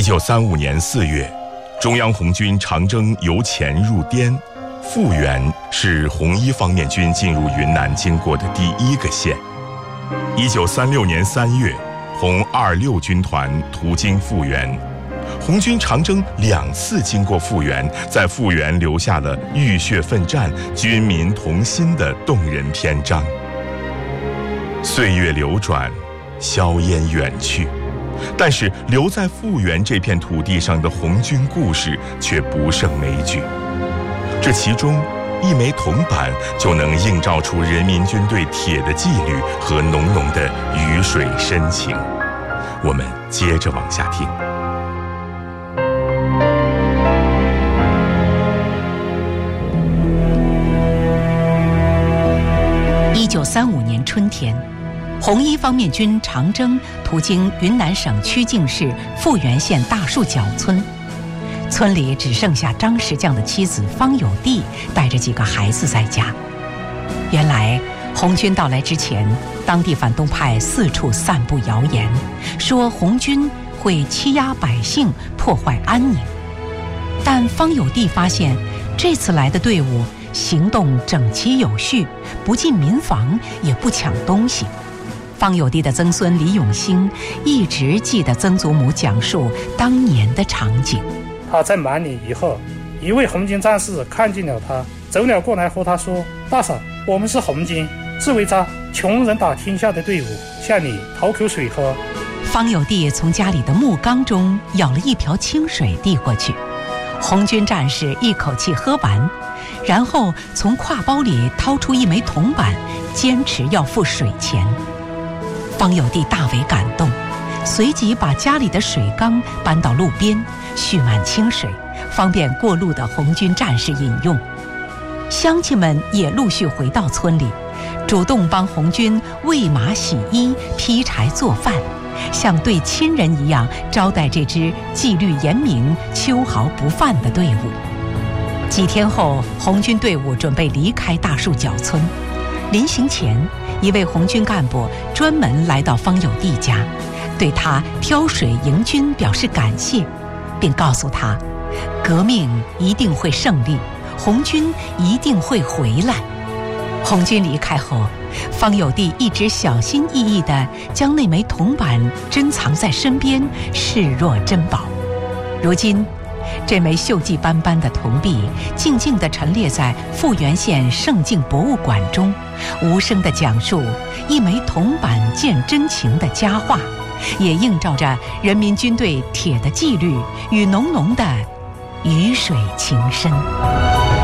1935年4月，中央红军长征由前入滇，阜源是红一方面军进入云南经过的第一个县。1936年3月，红26军团途经阜源，红军长征2次经过阜源，在阜源留下了浴血奋战、军民同心的动人篇章。岁月流转，硝烟远去，但是留在阜源这片土地上的红军故事却不胜枚举。这其中一枚铜板就能映照出人民军队铁的纪律和浓浓的鱼水深情。我们接着往下听。 1935年春天，红一方面军长征途经云南省曲靖市阜源县大树角村，村里只剩下张石匠的妻子方有娣带着几个孩子在家。原来红军到来之前，当地反动派四处散布谣言，说红军会欺压百姓，破坏安宁。但方有娣发现，这次来的队伍行动整齐有序，不进民房，也不抢东西。方有娣的曾孙李永兴一直记得曾祖母讲述当年的场景。 他在满里以后，一位红军战士看见了他，走了过来和他说：“大嫂，我们是红军，自为着穷人打天下的队伍，向你讨口水喝。” 方有娣从家里的木缸中舀了一瓢清水递过去，红军战士一口气喝完，然后从挎包里掏出一枚铜板，坚持要付水钱。方有娣大为感动，随即把家里的水缸搬到路边，蓄满清水，方便过路的红军战士饮用。乡亲们也陆续回到村里，主动帮红军喂马洗衣、劈柴做饭，像对亲人一样招待这支纪律严明、秋毫不犯的队伍。几天后，红军队伍准备离开大树角村。临行前，一位红军干部专门来到方有娣家，对他挑水迎军表示感谢，并告诉他，革命一定会胜利，红军一定会回来。红军离开后，方有娣一直小心翼翼地将那枚铜板珍藏在身边，视若珍宝。如今，这枚锈迹斑斑的铜币静静地陈列在阜源县盛境博物馆中，无声地讲述一枚铜板见真情的佳话，也映照着人民军队铁的纪律与浓浓的鱼水情深。